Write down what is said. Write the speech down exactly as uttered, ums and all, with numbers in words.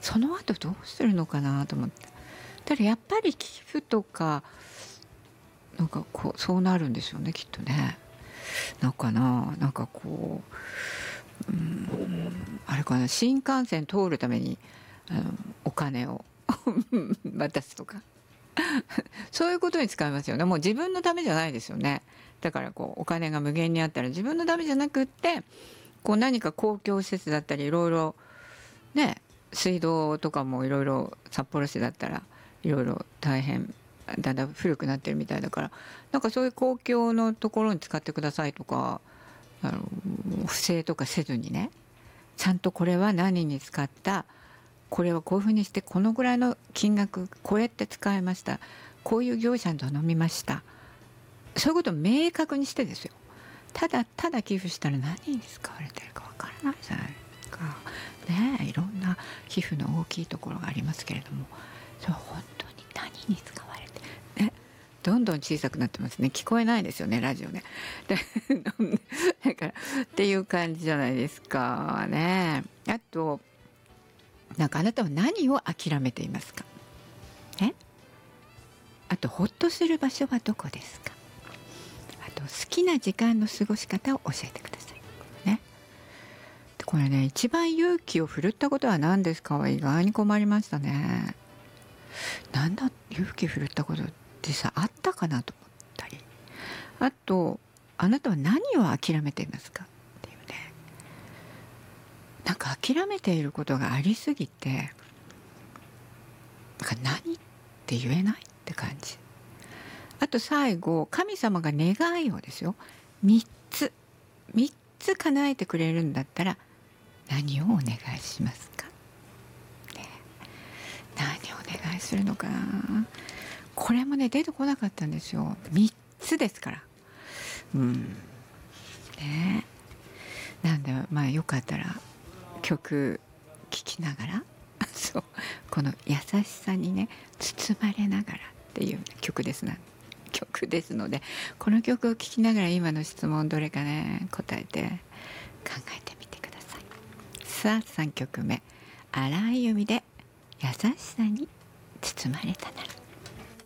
その後どうするのかなと思って。ただやっぱり寄付とかなんかこうそうなるんですよねきっとね。なんかななんかこう、うーんあれかな、新幹線通るためにあのお金を渡すとかそういうことに使いますよね。もう自分のためじゃないですよね。だからこうお金が無限にあったら自分のためじゃなくって、こう何か公共施設だったりいろいろね、水道とかもいろいろ札幌市だったらいろいろ大変だんだん古くなってるみたいだから、なんかそういう公共のところに使ってくださいとか、あの不正とかせずにね、ちゃんとこれは何に使った、これはこういうふうにしてこのぐらいの金額こうやって使いました、こういう業者に頼みました、そういうことを明確にしてですよ。ただただ寄付したら何に使われてるかわからないじゃないですかね。えいろんな寄付の大きいところがありますけれども、それ本当に何に使われてね、どんどん小さくなってますね。聞こえないですよねラジオね。でだからっていう感じじゃないですかね。あとなんかあなたは何を諦めていますかね。あとほっとする場所はどこですか。あと好きな時間の過ごし方を教えてくださいね。これね、一番勇気を振るったことは何ですかは意外に困りましたね。なんだ勇気振るったことってさあったかなと思ったり、あとあなたは何を諦めていますかっていうね。なんか諦めていることがありすぎて、なんか何って言えないって感じ。あと最後、神様が願いをですよ、みっつみっつ叶えてくれるんだったら何をお願いしますか、ね、何をお願いするのかな。これもね出てこなかったんですよ。みっつですから。うんね。なんでまあよかったら曲聴きながらそうこの優しさにね包まれながらっていう曲ですな曲ですので、この曲を聴きながら今の質問どれかね答えて考えてみてください。さあさんきょくめ、荒井由実で優しさに包まれたなら。